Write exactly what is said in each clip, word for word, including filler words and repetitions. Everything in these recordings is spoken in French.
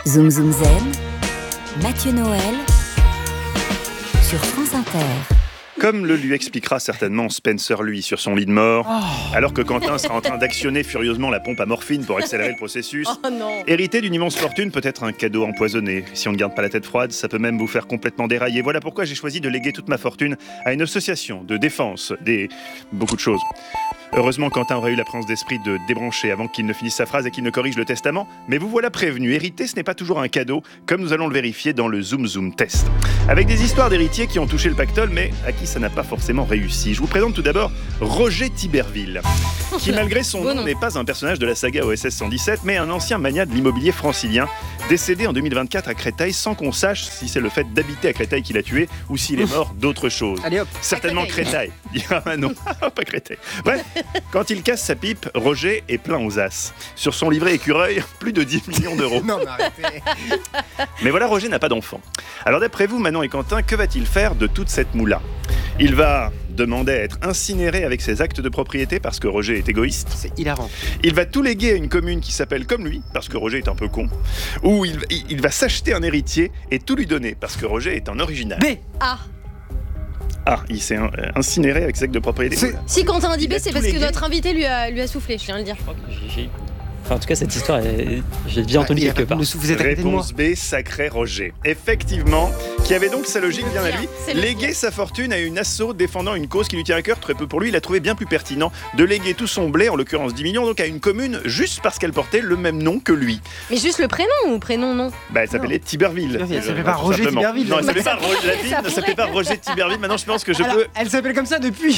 Zoom Zoom Zen, Mathieu Noël, sur France Inter. Comme le lui expliquera certainement Spencer, lui, sur son lit de mort, oh. alors que Quentin sera en train d'actionner furieusement la pompe à morphine pour accélérer le processus. Oh non. Hériter d'une immense fortune peut être un cadeau empoisonné. Si on ne garde pas la tête froide, ça peut même vous faire complètement dérailler. Voilà pourquoi j'ai choisi de léguer toute ma fortune à une association de défense des... beaucoup de choses. Heureusement, Quentin aurait eu la présence d'esprit de débrancher avant qu'il ne finisse sa phrase et qu'il ne corrige le testament. Mais vous voilà prévenu, hériter, ce n'est pas toujours un cadeau, comme nous allons le vérifier dans le Zoom Zoom Test. Avec des histoires d'héritiers qui ont touché le pactole, mais à qui ça n'a pas forcément réussi. Je vous présente tout d'abord Roger Tiberville, qui malgré son nom n'est pas un personnage de la saga O S S cent dix-sept, mais un ancien magnat de l'immobilier francilien, décédé en deux mille vingt-quatre à Créteil, sans qu'on sache si c'est le fait d'habiter à Créteil qui l'a tué ou s'il est mort d'autre chose. Allez hop. Certainement Créteil. Ah non, pas Créteil. Bref, quand il casse sa pipe, Roger est plein aux as. Sur son livret écureuil, plus de dix millions d'euros. Non, mais arrêtez. Mais voilà, Roger n'a pas d'enfant. Alors d'après vous, Manon et Quentin, que va-t-il faire de toute cette moula ? Il va demander à être incinéré avec ses actes de propriété parce que Roger est égoïste. C'est hilarant. Il va tout léguer à une commune qui s'appelle comme lui, parce que Roger est un peu con. Ou il, il va s'acheter un héritier et tout lui donner, parce que Roger est un original. B. Ah. Ah, il s'est incinéré avec ses actes de propriété. C'est... Si Quentin a dit B, c'est parce que légué. notre invité lui a, lui a soufflé, je viens de le dire. Je crois que j'ai... Enfin, en tout cas, cette histoire, elle... j'ai déjà entendu ah, quelque part. Vous êtes à côté de moi. Réponse B, sacré Roger. Effectivement, qui avait donc sa logique bien à lui, C'est le léguer sa fortune à une asso défendant une cause qui lui tient à cœur. Très peu pour lui, il a trouvé bien plus pertinent de léguer tout son blé, en l'occurrence dix millions, donc à une commune juste parce qu'elle portait le même nom que lui. Mais juste le prénom ou prénom non? Bah, elle s'appelait Tiberville. Elle Euh, s'appelait pas tout Roger simplement. Tiberville. Non, elle s'appelait Bah, pas ça Roger. La pourrait, ville ça ne s'appelait pas Roger Tiberville. Maintenant, je pense que je Alors, peux. elle s'appelle comme ça depuis.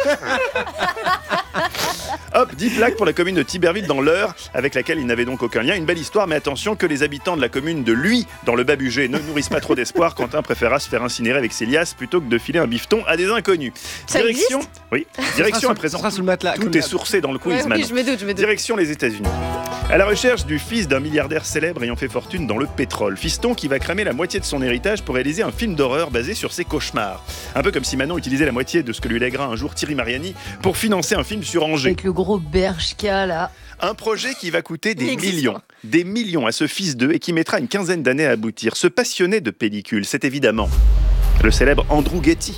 Hop, dix plaques pour la commune de Tiberville dans l'Eure, avec laquelle il n'avait donc aucun lien. Une belle histoire, mais attention que les habitants de la commune de Lui, dans le Bas-Bugey, ne nourrissent pas trop d'espoir. Quentin préférera se faire incinérer avec ses liasses plutôt que de filer un bifton à des inconnus. Ça Direction, existe oui, direction à Ça présent. sera sous le matelas. Tout est sourcé dans le quiz, Ouais, oui, Manon. je me doute, je me doute. Direction les États-Unis. À la recherche du fils d'un milliardaire célèbre ayant fait fortune dans le pétrole. Fiston qui va cramer la moitié de son héritage pour réaliser un film d'horreur basé sur ses cauchemars. Un peu comme si Manon utilisait la moitié de ce que lui lèguera un jour Thierry Mariani pour financer un film sur Angers. Avec le gros Bershka là. Un projet qui va coûter des Il existe millions, pas. des millions à ce fils d'eux et qui mettra une quinzaine d'années à aboutir. Ce passionné de pellicule, c'est évidemment le célèbre Andrew Getty,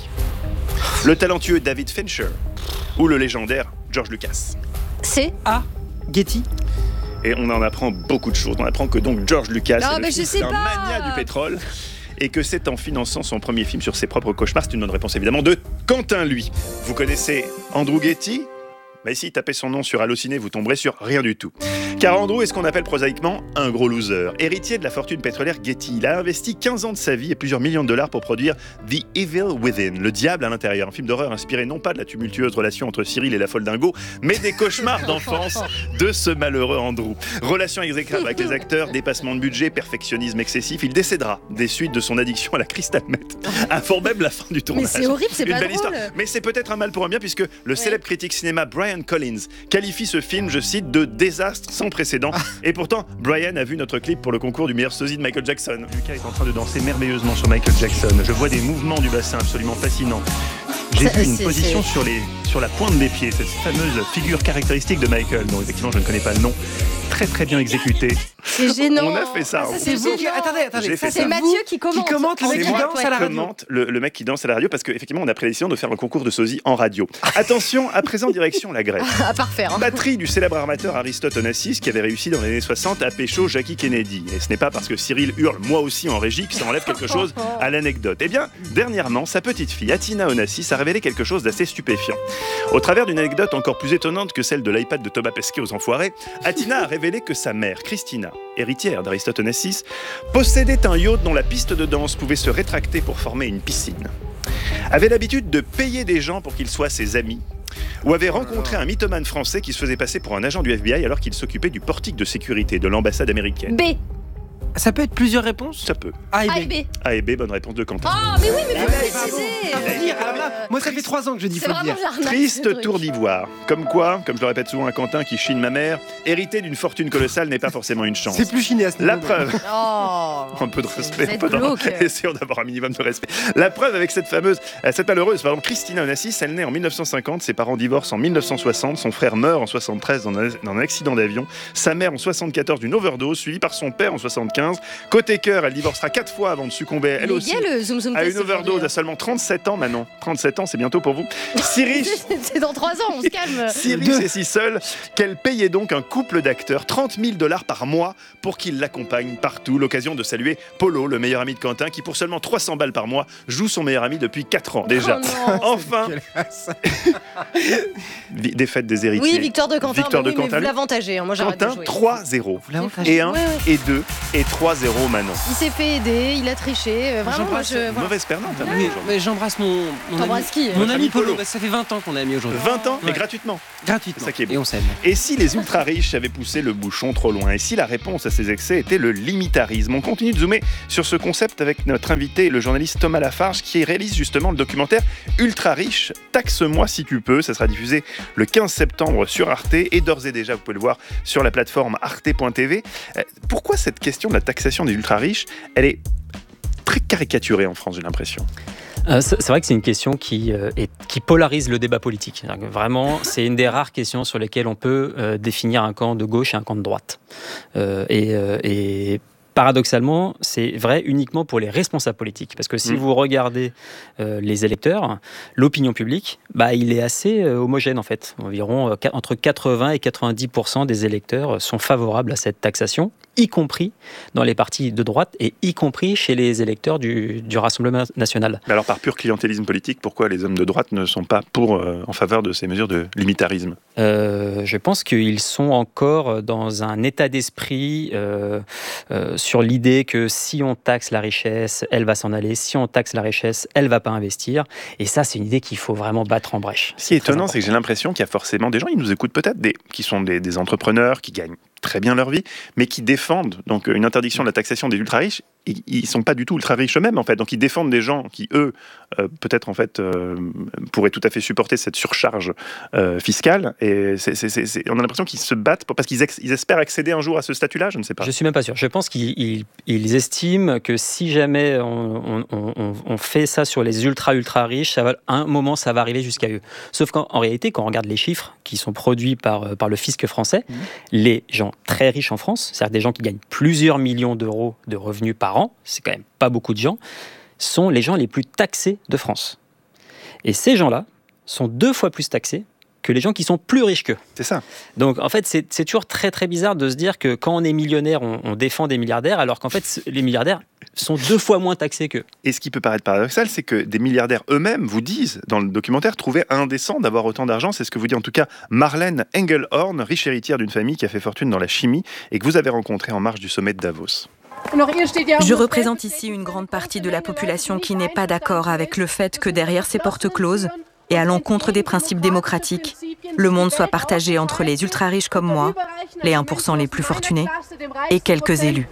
le talentueux David Fincher ou le légendaire George Lucas. C'est Ah, Getty. Et on en apprend beaucoup de choses. On apprend que donc George Lucas Non, est le mais je fils sais d'un pas. mania du pétrole et que c'est en finançant son premier film sur ses propres cauchemars, c'est une bonne réponse évidemment, de Quentin lui. Vous connaissez Andrew Getty ? Bah ici, tapez son nom sur Allociné, vous tomberez sur rien du tout. Car Andrew est ce qu'on appelle prosaïquement un gros loser. Héritier de la fortune pétrolière Getty, il a investi quinze ans de sa vie et plusieurs millions de dollars pour produire The Evil Within, le diable à l'intérieur. Un film d'horreur inspiré non pas de la tumultueuse relation entre Cyril et la folle dingo, mais des cauchemars d'enfance de ce malheureux Andrew. Relation exécrable avec les acteurs, dépassement de budget, perfectionnisme excessif. Il décédera des suites de son addiction à la crystal meth, avant même la fin du Mais tournage. c'est horrible, c'est Une pas belle drôle. histoire. Mais c'est peut-être un mal pour un bien, puisque le célèbre critique cinéma Brian Collins qualifie ce film, je cite, de désastre sans précédent. Et pourtant, Brian a vu notre clip pour le concours du meilleur sosie de Michael Jackson. Lucas est en train de danser merveilleusement sur Michael Jackson. Je vois des mouvements du bassin absolument fascinants. J'ai Ça, vu une c'est- position c'est- sur, les, sur la pointe des pieds, cette fameuse figure caractéristique de Michael, dont effectivement je ne connais pas le nom. Très très bien exécutée. C'est gênant. On a fait ça. Ah, C'est vous qui. gênant. Attendez, attendez. J'ai Ça, fait c'est ça. C'est vous Mathieu qui commente. Qui commente le Avec mec qui moi, danse ouais. à la radio. Commente le, le mec qui danse à la radio parce qu'effectivement on a pris la décision de faire un concours de sosie en radio. Attention, à présent direction la Grèce. À part faire. hein. Batterie du célèbre armateur Aristote Onassis qui avait réussi dans les années soixante à pécho Jackie Kennedy. Et ce n'est pas parce que Cyril hurle moi aussi en régie que ça enlève quelque chose à l'anecdote. Eh bien, dernièrement, sa petite fille Atina Onassis a révélé quelque chose d'assez stupéfiant. Au travers d'une anecdote encore plus étonnante que celle de l'iPad de Thomas Pesquet aux Enfoirés, Atina a révélé que sa mère, Christina, héritière d'Aristote Onassis, possédait un yacht dont la piste de danse pouvait se rétracter pour former une piscine. Avait l'habitude de payer des gens pour qu'ils soient ses amis, ou avait rencontré un mythomane français qui se faisait passer pour un agent du F B I alors qu'il s'occupait du portique de sécurité de l'ambassade américaine. B. Ça peut être plusieurs réponses. Ça peut. A et A et B. B. A et B, bonne réponse de Quentin. Ah, mais oui, mais faut Ouais, préciser. pardon. Faut le dire. Alors là, moi, ça fait trois ans que je dis C'est faut le vraiment dire. de l'arnaque, ce Triste truc. tour d'ivoire. Comme quoi, comme je le répète souvent à Quentin qui chine ma mère, hériter d'une fortune colossale n'est pas forcément une chance. C'est plus chiné à ce niveau. La preuve. Oh. Un peu de respect. Vous un êtes peu de- glauque. Essayons d'avoir un minimum de respect. La preuve avec cette fameuse, euh, cette malheureuse, pardon, Christina Onassis, elle naît en mille neuf cent cinquante, ses parents divorcent en mille neuf cent soixante, son frère meurt en soixante-treize dans un, dans un accident d'avion, sa mère en soixante-quatorze d'une overdose, suivie par son père en soixante-quinze quinze. Côté cœur, elle divorcera quatre fois avant de succomber, elle Il est aussi, gay, le zoom zoom à test une overdose aujourd'hui, à seulement trente-sept ans, Manon. trente-sept ans, c'est bientôt pour vous. Si riche, C'est dans trois ans, on se calme. si riche et si seule, qu'elle payait donc un couple d'acteurs trente mille dollars par mois pour qu'ils l'accompagnent partout. L'occasion de saluer Polo, le meilleur ami de Quentin, qui pour seulement trois cents balles par mois joue son meilleur ami depuis quatre ans déjà. Oh non. Enfin, vi- défaite des héritiers. Oui, victoire de Quentin. Victoire bah de oui, Quentin, mais vous lui. l'avantagez. hein, Moi, j'arrête de Quentin, jouer. trois zéro. Vous l'avez Et un, Ouais, ouais. et deux, et trois zéro Manon. Il s'est fait aider, il a triché. euh, Vraiment, moi, J'embrasse- je. voilà. Mauvaise perdante. hein, Oui, aujourd'hui. mais j'embrasse mon, mon ami, T'embrasses qui mon Votre ami ami Polo. Polo. Bah, ça fait vingt ans qu'on est amis aujourd'hui. vingt ans, mais Ouais. gratuitement. Gratuitement. C'est ça qui est beau. Et on s'aime. Et si les ultra-riches avaient poussé le bouchon trop loin? Et si la réponse à ces excès était le limitarisme? On continue de zoomer sur ce concept avec notre invité, le journaliste Thomas Lafarge, qui réalise justement le documentaire Ultra-riche, taxe-moi si tu peux. Ça sera diffusé le quinze septembre sur Arte, et d'ores et déjà, vous pouvez le voir sur la plateforme arte point t v. Euh, Pourquoi cette question de la taxation des ultra-riches, elle est très caricaturée en France, j'ai l'impression? Euh, c'est c'est vrai que c'est une question qui, euh, est, qui polarise le débat politique. C'est-à-dire que Vraiment, c'est une des rares questions sur lesquelles on peut euh, définir un camp de gauche et un camp de droite. Euh, et, euh, et paradoxalement, c'est vrai uniquement pour les responsables politiques. Parce que si Mmh. vous regardez euh, les électeurs, l'opinion publique, bah, il est assez euh, homogène en fait. Environ euh, entre quatre-vingts et quatre-vingt-dix pour cent des électeurs sont favorables à cette taxation, y compris dans les partis de droite et y compris chez les électeurs du, du Rassemblement national. Mais alors, par pur clientélisme politique, pourquoi les hommes de droite ne sont pas pour, euh, en faveur de ces mesures de limitarisme? Euh, je pense qu'ils sont encore dans un état d'esprit euh, euh, sur l'idée que si on taxe la richesse, elle va s'en aller. Si on taxe la richesse, elle va pas investir. Et ça, c'est une idée qu'il faut vraiment battre en brèche. Ce qui est très étonnant, c'est que j'ai l'impression qu'il y a forcément des gens, ils nous écoutent peut-être, des, qui sont des, des entrepreneurs, qui gagnent très bien leur vie, mais qui défendent donc une interdiction de la taxation des ultra-riches. Ils ne sont pas du tout ultra-riches eux-mêmes, en fait. Donc, ils défendent des gens qui, eux, euh, peut-être, en fait, euh, pourraient tout à fait supporter cette surcharge euh, fiscale. Et c'est, c'est, c'est, c'est, on a l'impression qu'ils se battent pour, parce qu'ils ex, ils espèrent accéder un jour à ce statut-là, je ne sais pas. Je suis même pas sûr. Je pense qu'ils ils, ils estiment que si jamais on, on, on, on fait ça sur les ultra ultra riches, ça va, à un moment ça va arriver jusqu'à eux. Sauf qu'en en réalité, quand on regarde les chiffres qui sont produits par, par le fisc français, mmh. les gens très riches en France, c'est-à-dire des gens qui gagnent plusieurs millions d'euros de revenus par an, c'est quand même pas beaucoup de gens, sont les gens les plus taxés de France. Et ces gens-là sont deux fois plus taxés que les gens qui sont plus riches qu'eux. C'est ça. Donc en fait, c'est, c'est toujours très très bizarre de se dire que quand on est millionnaire, on, on défend des milliardaires, alors qu'en fait, les milliardaires sont deux fois moins taxés qu'eux. Et ce qui peut paraître paradoxal, c'est que des milliardaires eux-mêmes vous disent, dans le documentaire, trouver indécent d'avoir autant d'argent. C'est ce que vous dit en tout cas Marlène Engelhorn, riche héritière d'une famille qui a fait fortune dans la chimie et que vous avez rencontrée en marge du sommet de Davos. Je représente ici une grande partie de la population qui n'est pas d'accord avec le fait que derrière ces portes closes et à l'encontre des principes démocratiques, le monde soit partagé entre les ultra-riches comme moi, les un pour cent les plus fortunés, et quelques élus.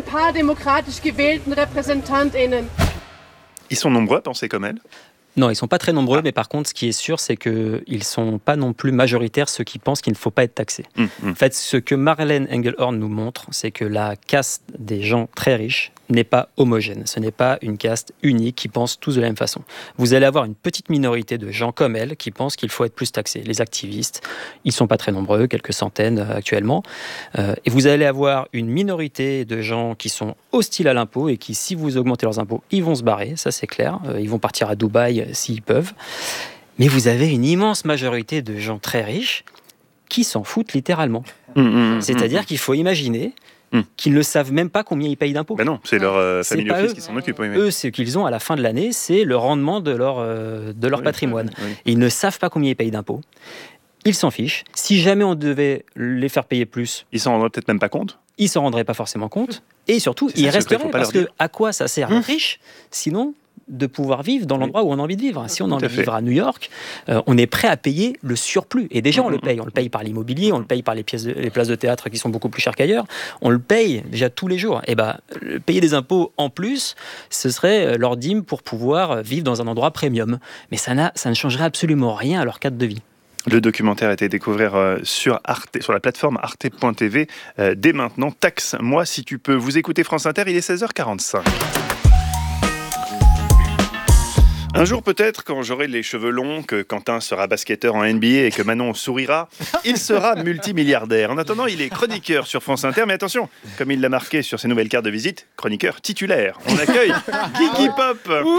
Ils sont nombreux à penser comme elle? Non, ils ne sont pas très nombreux, ah. mais par contre, ce qui est sûr, c'est qu'ils ne sont pas non plus majoritaires, ceux qui pensent qu'il ne faut pas être taxé. Mmh, mmh. En fait, ce que Marlène Engelhorn nous montre, c'est que la caste des gens très riches n'est pas homogène. Ce n'est pas une caste unique qui pense tous de la même façon. Vous allez avoir une petite minorité de gens comme elle qui pensent qu'il faut être plus taxé. Les activistes, ils ne sont pas très nombreux, quelques centaines actuellement. Euh, et vous allez avoir une minorité de gens qui sont hostiles à l'impôt et qui, si vous augmentez leurs impôts, ils vont se barrer, ça c'est clair. Euh, ils vont partir à Dubaï s'ils peuvent. Mais vous avez une immense majorité de gens très riches qui s'en foutent littéralement. Mmh, mmh, C'est-à-dire mmh. qu'il faut imaginer Mmh. qu'ils ne savent même pas combien ils payent d'impôts. Ben non, c'est leur euh, famille office qui s'en occupe. Oui, oui. Eux, ce qu'ils ont à la fin de l'année, c'est le rendement de leur, euh, de leur oui, patrimoine. Oui, oui. Ils ne savent pas combien ils payent d'impôts. Ils s'en fichent. Si jamais on devait les faire payer plus... Ils s'en rendraient peut-être même pas compte. Ils s'en rendraient pas forcément compte. Et surtout, ils resteraient. Parce que à quoi ça sert d'être mmh. riche, sinon de pouvoir vivre dans l'endroit oui. où on a envie de vivre. Si on a envie de vivre à New York, euh, on est prêt à payer le surplus. Et déjà, on le paye. On le paye par l'immobilier, on le paye par les, pièces de, les places de théâtre qui sont beaucoup plus chères qu'ailleurs. On le paye déjà tous les jours. Et ben, payer des impôts en plus, ce serait leur dîme pour pouvoir vivre dans un endroit premium. Mais ça, n'a, ça ne changerait absolument rien à leur cadre de vie. Le documentaire a été découvert euh, sur Arte, sur la plateforme arte point t v euh, dès maintenant. Taxe-moi si tu peux. Vous écoutez France Inter, il est seize heures quarante-cinq. Un jour peut-être, quand j'aurai les cheveux longs, que Quentin sera basketteur en N B A et que Manon sourira, il sera multimilliardaire. En attendant, il est chroniqueur sur France Inter, mais attention, comme il l'a marqué sur ses nouvelles cartes de visite, chroniqueur titulaire. On accueille Guigui Pop.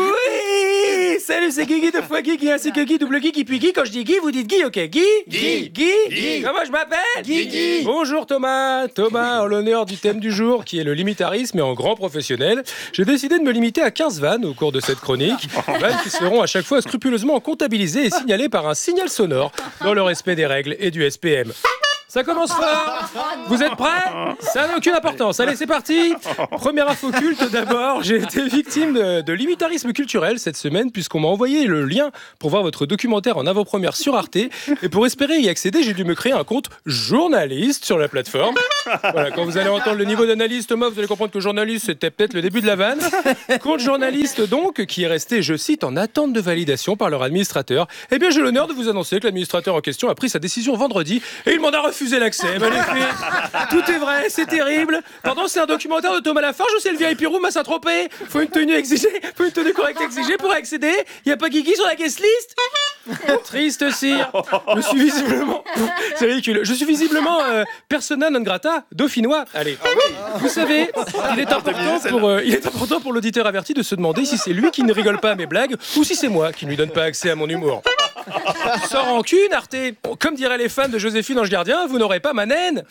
Oui, salut, c'est Guigui deux fois Guigui ainsi que Guy double Guy puis Guy. Quand je dis Guy, vous dites Guy, ok? Guy, Guy, Guy, Guy. Comment je m'appelle? Guigui. Bonjour Thomas. Thomas, en l'honneur du thème du jour qui est le limitarisme et en grand professionnel, j'ai décidé de me limiter à quinze vannes au cours de cette chronique. Vannes qui seront à chaque fois scrupuleusement comptabilisées et signalées par un signal sonore dans le respect des règles et du S P M. Ça commence fort. Vous êtes prêts? Ça n'a aucune importance. Allez, c'est parti. Première info culte d'abord. J'ai été victime de, de limitarisme culturel cette semaine puisqu'on m'a envoyé le lien pour voir votre documentaire en avant-première sur Arte. Et pour espérer y accéder, j'ai dû me créer un compte journaliste sur la plateforme. Voilà, quand vous allez entendre le niveau d'analyse, Thomas, vous allez comprendre que journaliste, c'était peut-être le début de la vanne. Compte journaliste donc, qui est resté, je cite, en attente de validation par leur administrateur. Eh bien, j'ai l'honneur de vous annoncer que l'administrateur en question a pris sa décision vendredi et il m'en a refusé l'accès. Ben, les faits, tout est vrai, c'est terrible. Pardon, c'est un documentaire de Thomas Lafarge ou c'est le V I P room à Saint-Tropez? Faut une tenue exigée, faut une tenue correcte exigée pour accéder. Y a pas Guigui sur la guest list? Triste sire. Je suis visiblement, c'est ridicule. Je suis visiblement euh, persona non grata dauphinois. Allez. Vous savez, il est important pour, euh, il est important pour l'auditeur averti de se demander si c'est lui qui ne rigole pas à mes blagues ou si c'est moi qui ne lui donne pas accès à mon humour. Sans rancune, Arte. Bon, comme diraient les fans de Joséphine Ange Gardien, vous n'aurez pas ma naine.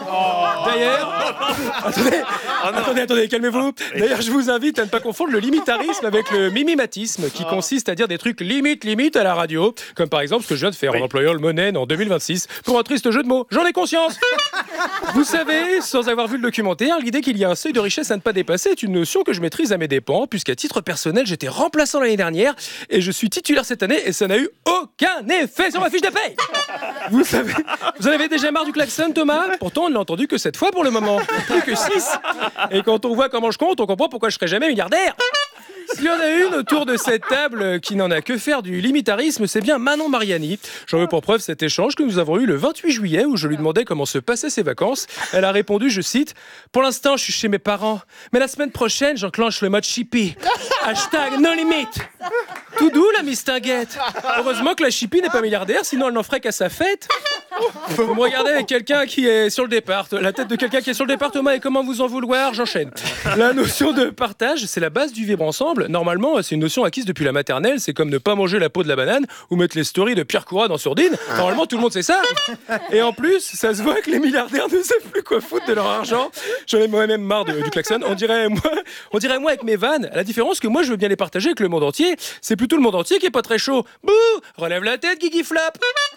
D'ailleurs, attendez, attendez, attendez, calmez-vous. D'ailleurs, je vous invite à ne pas confondre le limitarisme avec le mimimatisme, qui consiste à dire des trucs limite, limite à la radio, comme par exemple ce que je viens de faire en employant le mot naine en deux mille vingt-six pour un triste jeu de mots. J'en ai conscience. Vous savez, sans avoir vu le documentaire, l'idée qu'il y a un seuil de richesse à ne pas dépasser est une notion que je maîtrise à mes dépens, puisqu'à titre personnel, j'étais remplaçant l'année dernière et je suis titulaire cette année et ça n'a eu aucun effet sur ma fiche de paye. Vous savez, vous en avez déjà marre du klaxon, Thomas? Pourtant, on ne l'a entendu que sept fois pour le moment, plus que six. Et quand on voit comment je compte, on comprend pourquoi je serai jamais milliardaire. S'il y en a une autour de cette table qui n'en a que faire du limitarisme, c'est bien Manon Mariani. J'en veux pour preuve cet échange que nous avons eu le vingt-huit juillet où je lui demandais comment se passaient ses vacances. Elle a répondu, je cite, « Pour l'instant, je suis chez mes parents, mais la semaine prochaine, j'enclenche le mode chippy. Hashtag no limit. » Tout doux, la mistinguette. Heureusement que la chippy n'est pas milliardaire, sinon elle n'en ferait qu'à sa fête. Vous me regardez avec quelqu'un qui est sur le départ. La tête de quelqu'un qui est sur le départ, Thomas, et comment vous en vouloir? J'enchaîne. La notion de partage, c'est la base du vivre ensemble. Normalement, c'est une notion acquise depuis la maternelle. C'est comme ne pas manger la peau de la banane ou mettre les stories de Pierre Coura dans Sourdine. Normalement, tout le monde sait ça. Et en plus, ça se voit que les milliardaires ne savent plus quoi foutre de leur argent. J'en ai moi-même marre de, du klaxon. On dirait, moi, on dirait moi avec mes vannes. La différence que moi, je veux bien les partager avec le monde entier. C'est plutôt le monde entier qui est pas très chaud. Bouh! Relève la tête, Guigui Flap.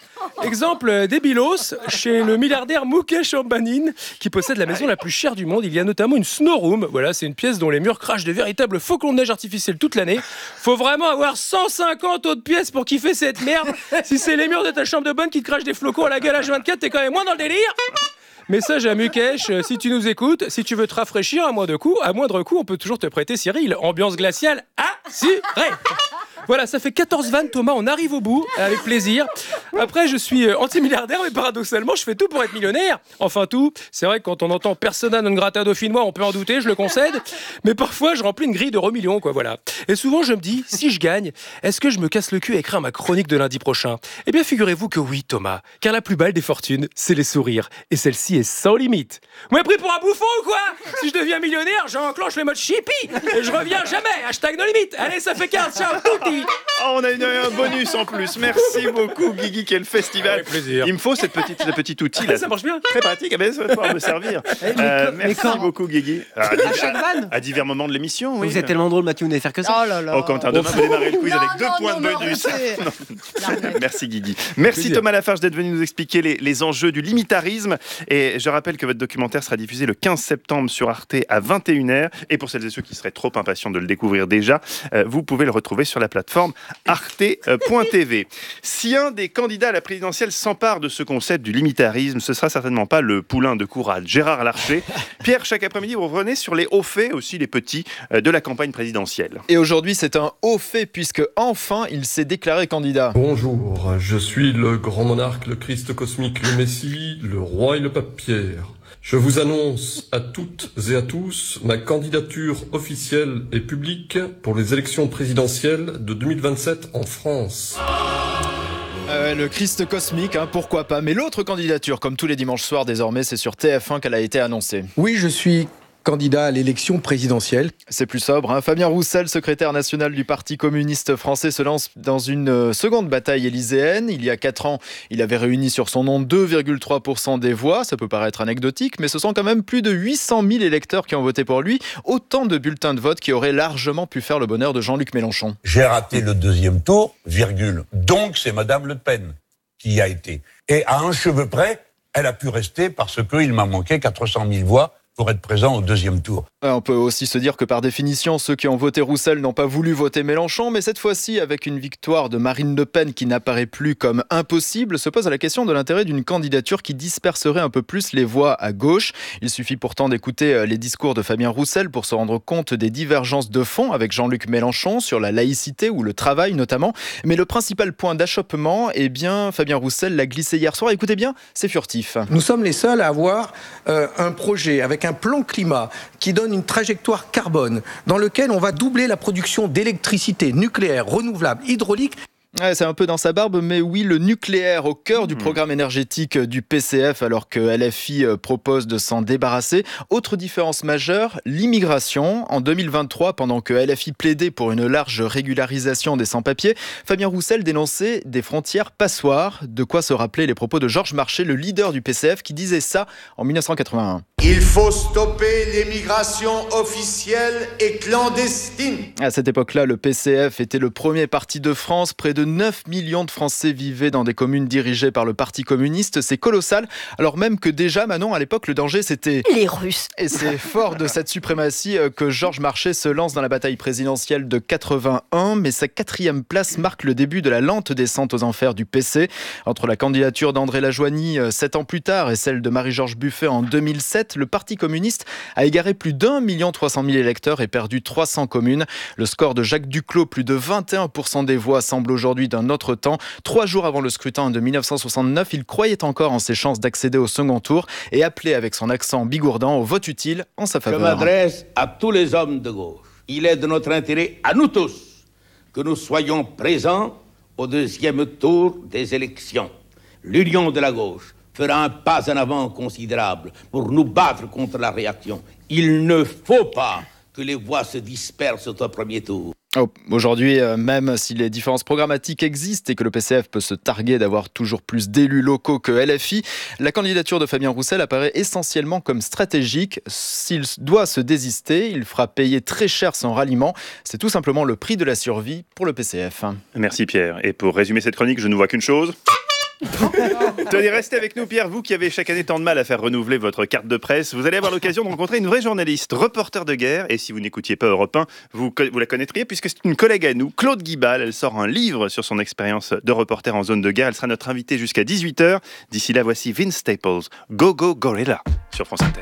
Exemple débilos, chez le milliardaire Mukesh Ambani, qui possède la maison la plus chère du monde, il y a notamment une snow room. Voilà, c'est une pièce dont les murs crachent de véritables flocons de neige artificiels toute l'année. Faut vraiment avoir cent cinquante autres pièces pour kiffer cette merde. Si c'est les murs de ta chambre de bonne qui te crachent des flocons à la gueule H vingt-quatre, t'es quand même moins dans le délire. Message à Mukesh, si tu nous écoutes, si tu veux te rafraîchir à moindre coût, à moindre coût, on peut toujours te prêter Cyril. Ambiance glaciale assurée. Voilà, ça fait quatorze vannes, Thomas, on arrive au bout, avec plaisir. Après, je suis anti-milliardaire, mais paradoxalement, je fais tout pour être millionnaire. Enfin tout, c'est vrai que quand on entend persona non grata dauphinois, on peut en douter, je le concède. Mais parfois, je remplis une grille de remillions, quoi, voilà. Et souvent, je me dis, si je gagne, est-ce que je me casse le cul à écrire ma chronique de lundi prochain? Eh bien, figurez-vous que oui, Thomas, car la plus belle des fortunes, c'est les sourires. Et celle-ci est sans limite. Vous m'avez pris pour un bouffon ou quoi? Si je deviens millionnaire, j'enclenche le mode chippy et je reviens jamais. Hashtag no limite. Allez, ça fait quinze, ciao, tutti. Oh, on a une, un bonus en plus. Merci beaucoup, Guigui. Quel festival. Avec plaisir. Il me faut cette petite, ce petit outil là. Ça marche bien. Très pratique. Eh bien, ça va pouvoir me servir. Euh, merci quand beaucoup, Guigui. À, À chaque vanne. à divers moments de l'émission. Oui. Vous êtes tellement drôle, Mathieu, vous n'allez faire que ça. Oh là là. Oh, Quentin, demain, vous démarrez le quiz Non, avec deux non, points non, de non, bonus. arrêtez. Merci, Guigui. Merci, Plaisir. Thomas Lafarge, d'être venu nous expliquer les, les enjeux du limitarisme. Et je rappelle que votre documentaire sera diffusé le quinze septembre sur Arte à vingt et une heures. Et pour celles et ceux qui seraient trop impatients de le découvrir déjà, euh, vous pouvez le retrouver sur la plateforme arte point t v. Si un des candidats à la présidentielle s'empare de ce concept du limitarisme, ce sera certainement pas le poulain de Courade, Gérard Larcher. Pierre, chaque après-midi, vous revenez sur les hauts faits, aussi les petits, euh, de la campagne présidentielle. Et aujourd'hui, c'est un haut fait puisque enfin, il s'est déclaré candidat. Bonjour, je suis le grand monarque, le Christ cosmique, le Messie, le roi et le pape Pierre. Je vous annonce à toutes et à tous ma candidature officielle et publique pour les élections présidentielles de deux mille vingt-sept en France. Euh, le Christ cosmique, hein, pourquoi pas. Mais l'autre candidature, comme tous les dimanches soirs désormais, c'est sur T F un qu'elle a été annoncée. Oui, je suis candidat à l'élection présidentielle. C'est plus sobre, hein. Fabien Roussel, secrétaire national du Parti communiste français, se lance dans une seconde bataille élyséenne. Il y a quatre ans, il avait réuni sur son nom deux virgule trois pour cent des voix. Ça peut paraître anecdotique, mais ce sont quand même plus de huit cent mille électeurs qui ont voté pour lui. Autant de bulletins de vote qui auraient largement pu faire le bonheur de Jean-Luc Mélenchon. J'ai raté le deuxième tour, virgule. Donc c'est Madame Le Pen qui y a été. Et à un cheveu près, elle a pu rester parce qu'il m'a manqué quatre cent mille voix pour être présent au deuxième tour. On peut aussi se dire que par définition, ceux qui ont voté Roussel n'ont pas voulu voter Mélenchon, mais cette fois-ci, avec une victoire de Marine Le Pen qui n'apparaît plus comme impossible, se pose la question de l'intérêt d'une candidature qui disperserait un peu plus les voix à gauche. Il suffit pourtant d'écouter les discours de Fabien Roussel pour se rendre compte des divergences de fond avec Jean-Luc Mélenchon sur la laïcité ou le travail notamment. Mais le principal point d'achoppement, eh bien, Fabien Roussel l'a glissé hier soir. Écoutez bien, c'est furtif. Nous sommes les seuls à avoir euh, un projet avec un plan climat qui donne une trajectoire carbone dans lequel on va doubler la production d'électricité nucléaire, renouvelable, hydraulique. Ouais, c'est un peu dans sa barbe, mais oui, le nucléaire au cœur du programme énergétique du P C F, alors que L F I propose de s'en débarrasser. Autre différence majeure, l'immigration. En deux mille vingt-trois, pendant que L F I plaidait pour une large régularisation des sans-papiers, Fabien Roussel dénonçait des frontières passoires. De quoi se rappeler les propos de Georges Marchais, le leader du P C F, qui disait ça en dix-neuf cent quatre-vingt-un. Il faut stopper l'immigration officielle et clandestine. À cette époque-là, le P C F était le premier parti de France. Près de neuf millions de Français vivaient dans des communes dirigées par le Parti communiste. C'est colossal. Alors même que déjà, Manon, à l'époque, le danger, c'était les Russes. Et c'est fort de cette suprématie que Georges Marchais se lance dans la bataille présidentielle de quatre-vingt-un. Mais sa quatrième place marque le début de la lente descente aux enfers du P C. Entre la candidature d'André Lajoigny, sept ans plus tard, et celle de Marie-Georges Buffet en deux mille sept, le Parti communiste a égaré plus d'un million trois cent mille électeurs et perdu trois cents communes. Le score de Jacques Duclos, plus de vingt et un pour cent des voix, semble aujourd'hui d'un autre temps. Trois jours avant le scrutin de mille neuf cent soixante-neuf, il croyait encore en ses chances d'accéder au second tour et appelait avec son accent bigourdan au vote utile en sa faveur. Je m'adresse à tous les hommes de gauche. Il est de notre intérêt, à nous tous, que nous soyons présents au deuxième tour des élections. L'union de la gauche fera un pas en avant considérable pour nous battre contre la réaction. Il ne faut pas que les voix se dispersent au premier tour. Oh, aujourd'hui, euh, même si les différences programmatiques existent et que le P C F peut se targuer d'avoir toujours plus d'élus locaux que L F I, la candidature de Fabien Roussel apparaît essentiellement comme stratégique. S'il doit se désister, il fera payer très cher son ralliement. C'est tout simplement le prix de la survie pour le P C F. Merci Pierre. Et pour résumer cette chronique, je ne vois qu'une chose. Tenez, restez avec nous Pierre, vous qui avez chaque année tant de mal à faire renouveler votre carte de presse, vous allez avoir l'occasion de rencontrer une vraie journaliste, reporter de guerre, et si vous n'écoutiez pas Europe un, vous, vous la connaîtriez puisque c'est une collègue à nous, Claude Guibal. Elle sort un livre sur son expérience de reporter en zone de guerre. Elle sera notre invitée jusqu'à dix-huit heures. D'ici là, voici Vince Staples, Go Go Gorilla sur France Inter.